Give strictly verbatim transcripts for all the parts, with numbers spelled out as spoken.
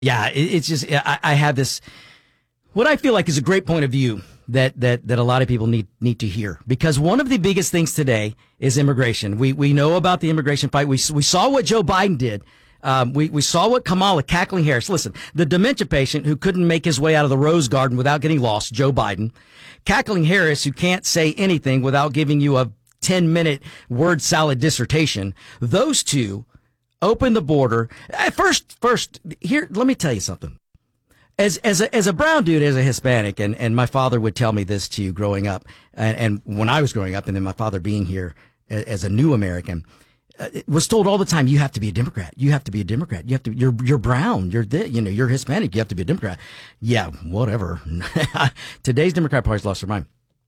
Yeah, it, it's just I, I have this what I feel like is a great point of view that that that a lot of people need need to hear, because one of the biggest things today is immigration. We we know about the immigration fight. We we saw what Joe Biden did. Um, we we saw what Kamala Cackling Harris. Listen, the dementia patient who couldn't make his way out of the Rose Garden without getting lost, Joe Biden. Cackling Harris, who can't say anything without giving you a ten minute word salad dissertation. Those two open the border. First, first here. Let me tell you something. As as a, as a brown dude, as a Hispanic, and, and my father would tell me this too growing up, and, and when I was growing up, and then my father being here as, as a new American, uh, it was told all the time, you have to be a Democrat. You have to be a Democrat. You have to. You're you're brown. You're the, you know you're Hispanic. You have to be a Democrat. Yeah, whatever. Today's Democrat Party's lost their mind.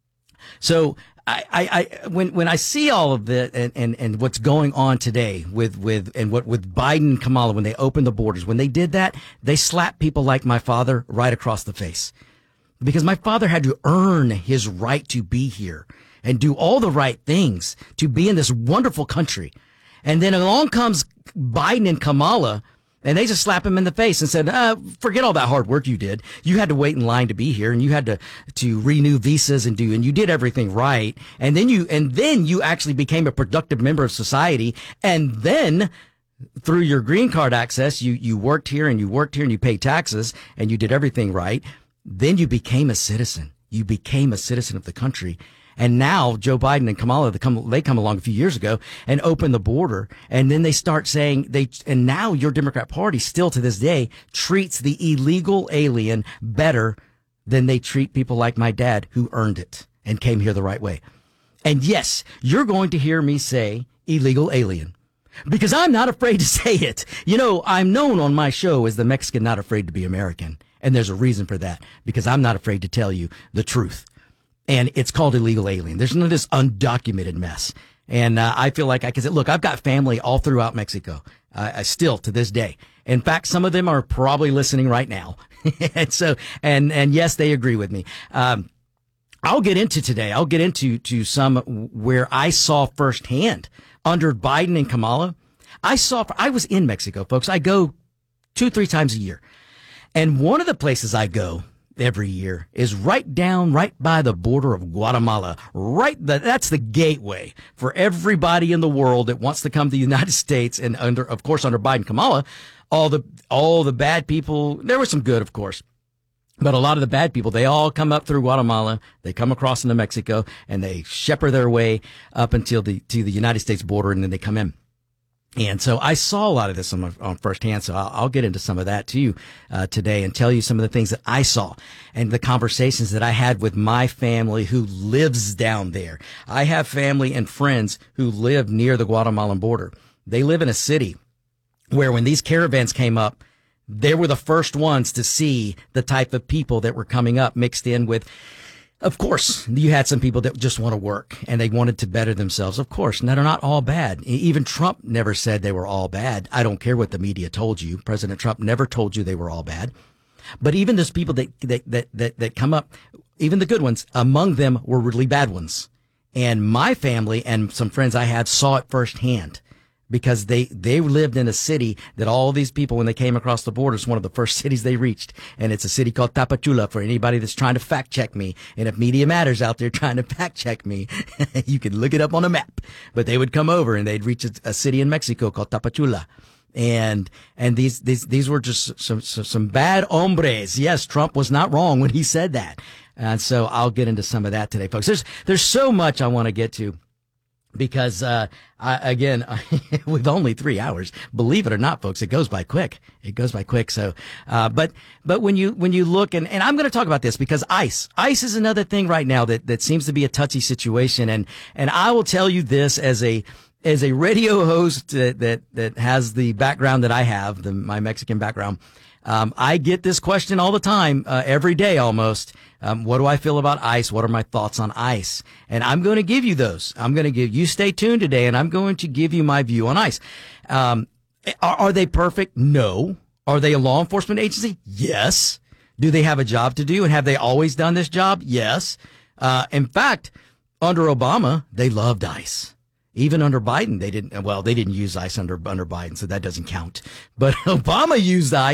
So I, I, I when when I see all of this and, and, and what's going on today with, with and what with Biden and Kamala, when they opened the borders, when they did that, they slapped people like my father right across the face, because my father had to earn his right to be here and do all the right things to be in this wonderful country. And then along comes Biden and Kamala, and they just slap him in the face and said, uh, forget all that hard work you did. You had to wait in line to be here, and you had to, to renew visas and do, and you did everything right. And then you, and then you actually became a productive member of society. And then through your green card access, you, you worked here and you worked here and you paid taxes and you did everything right. Then you became a citizen. You became a citizen of the country. And now Joe Biden and Kamala, they come, they come along a few years ago and open the border. And then they start saying they, and now your Democrat Party still to this day treats the illegal alien better than they treat people like my dad who earned it and came here the right way. And yes, you're going to hear me say illegal alien, because I'm not afraid to say it. You know, I'm known on my show as the Mexican not afraid to be American. And there's a reason for that, because I'm not afraid to tell you the truth. And it's called illegal alien. There's none of this undocumented mess. And uh, I feel like I can say, look, I've got family all throughout Mexico, uh, I still to this day. In fact, some of them are probably listening right now. and so, and, and yes, they agree with me. Um, I'll get into today. I'll get into to some where I saw firsthand under Biden and Kamala. I saw, I was in Mexico, folks. I go two, three times a year. And one of the places I go every year is right down, right by the border of Guatemala. Right, the, that's the gateway for everybody in the world that wants to come to the United States. And under, of course, under Biden, Kamala, all the all the bad people. There was some good, of course, but a lot of the bad people, they all come up through Guatemala. They come across into Mexico, and they shepherd their way up until the to the United States border, and then they come in. And so I saw a lot of this on, my, on firsthand, so I'll, I'll get into some of that too uh, today and tell you some of the things that I saw and the conversations that I had with my family who lives down there. I have family and friends who live near the Guatemalan border. They live in a city where when these caravans came up, they were the first ones to see the type of people that were coming up mixed in with. Of course, you had some people that just want to work and they wanted to better themselves. Of course, and they're not all bad. Even Trump never said they were all bad. I don't care what the media told you. President Trump never told you they were all bad. But even those people that, that, that, that, that come up, even the good ones, among them were really bad ones. And my family and some friends I had saw it firsthand, because they, they lived in a city that all these people, when they came across the border, is one of the first cities they reached. And it's a city called Tapachula, for anybody that's trying to fact check me. And if Media Matters out there trying to fact check me, you can look it up on a map. But they would come over and they'd reach a, a city in Mexico called Tapachula. And, and these, these, these were just some, some, some bad hombres. Yes, Trump was not wrong when he said that. And so I'll get into some of that today, folks. There's, there's so much I want to get to. Because, uh, I, again, with only three hours, believe it or not, folks, it goes by quick. It goes by quick. So, uh, but, but when you, when you look and, and I'm going to talk about this because ICE, ICE is another thing right now that, that seems to be a touchy situation. And, and I will tell you this as a, as a radio host that, that, that has the background that I have, the, my Mexican background. Um, I get this question all the time, uh, every day almost. Um, what do I feel about ICE? What are my thoughts on ICE? And I'm going to give you those. I'm going to give you, stay tuned today, and I'm going to give you my view on ICE. Um, are, are they perfect? No. Are they a law enforcement agency? Yes. Do they have a job to do? And have they always done this job? Yes. Uh, in fact, under Obama, they loved ICE. Even under Biden, they didn't, well, they didn't use ICE under, under Biden, so that doesn't count. But Obama used ICE.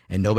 and nobody